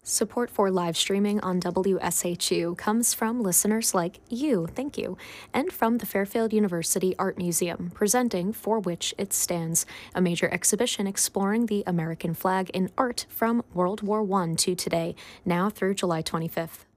Support for live streaming on WSHU comes from listeners like you, thank you, and from the Fairfield University Art Museum, presenting For Which It Stands, a major exhibition exploring the American flag in art from World War I to today, now through July 25th.